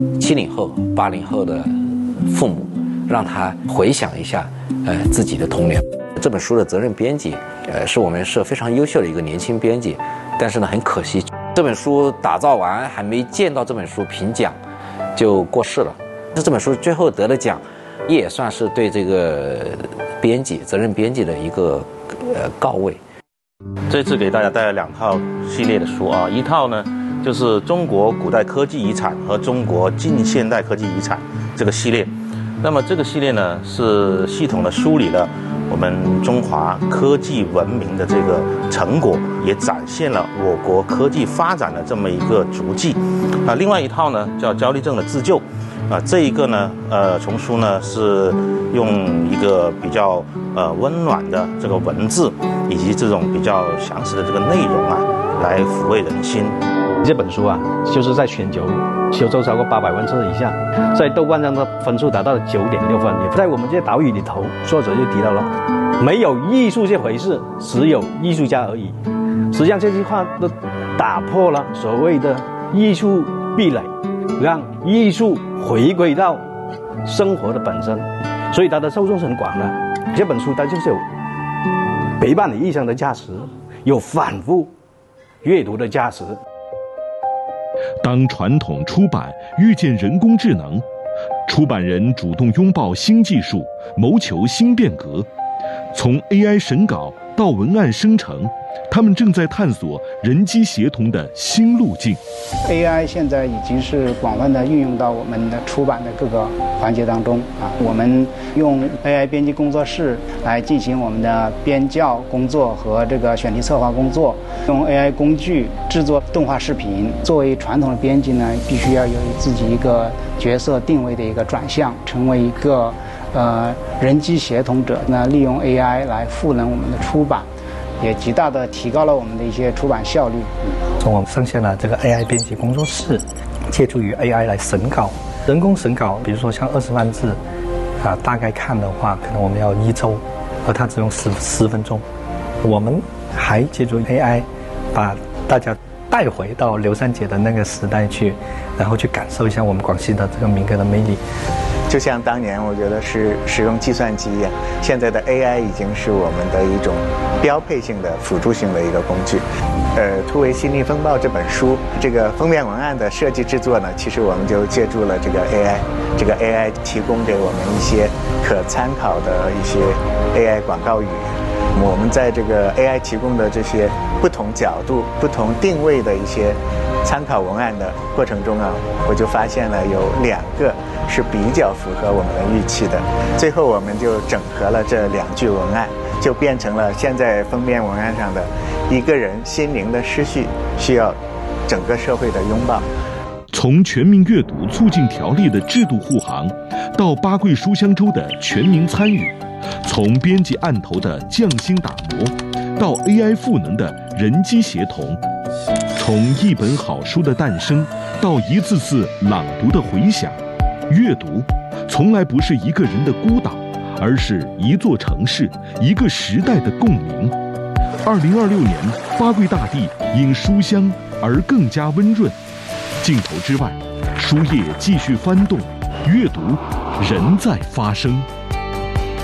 70后、80后的父母，让他回想一下，自己的童年。这本书的责任编辑，是我们社非常优秀的一个年轻编辑，但是呢，很可惜，这本书打造完还没见到这本书评奖，就过世了。这本书最后得了奖，也算是对这个责任编辑的一个告慰。 这次给大家带来2套系列的书啊，一套呢就是中国古代科技遗产和中国近现代科技遗产这个系列。那么这个系列呢是系统的梳理了我们中华科技文明的这个成果，也展现了我国科技发展的这么一个足迹。另外一套呢叫焦虑症的自救。这一个呢，丛书呢是用一个比较温暖的这个文字，以及这种比较详实的这个内容啊，来抚慰人心。 这本书啊，就是在全球销售超过800万册以上，在豆瓣上的分数达到了9.6分。也在我们这些岛屿里头，作者就提到了，没有艺术这回事，只有艺术家而已。实际上这句话都打破了所谓的艺术壁垒，让艺术回归到生活的本身，所以它的受众是很广的。这本书它就是有陪伴你一生的价值，有反复阅读的价值。 当传统出版遇见人工智能，出版人主动拥抱新技术，谋求新变革。从 AI 审稿到文案生成，他们正在探索人机协同的新路径。 AI 现在已经是广泛的运用到我们的出版的各个环节当中啊。我们用 AI 编辑工作室来进行我们的编校工作和这个选题策划工作，用 AI 工具制作动画视频。作为传统的编辑呢，必须要有自己一个角色定位的一个转向，成为一个人机协同者呢，利用 AI 来赋能我们的出版，也极大的提高了我们的一些出版效率。 我们上线了这个 AI 编辑工作室，借助于 AI 来审稿，人工审稿，比如说像20万字，大概看的话，可能我们要1周，而它只用10分钟。我们还借助 AI， 把大家带回到刘三姐的那个时代去，然后去感受一下我们广西的这个民歌的魅力。 就像当年我觉得是使用计算机一样，现在的 AI 已经是我们的一种标配性的辅助性的一个工具。突围心理风暴这本书，这个封面文案的设计制作呢，其实我们就借助了这个 AI， 这个 AI 提供给我们一些可参考的一些 AI 广告语。我们在这个 AI 提供的这些不同角度、不同定位的一些参考文案的过程中啊，我就发现了有2个是比较符合我们的预期的。最后我们就整合了这2句文案，就变成了现在封面文案上的一个人心灵的失序需要整个社会的拥抱。 从全民阅读促进条例的制度护航，到八桂书香周的全民参与，从编辑案头的匠心打磨，到 AI 赋能的人机协同，从一本好书的诞生到一次次朗读的回响，阅读从来不是一个人的孤岛，而是一座城市、一个时代的共鸣。2026年，八桂大地因书香而更加温润。镜头之外，书页继续翻动，阅读仍在发生。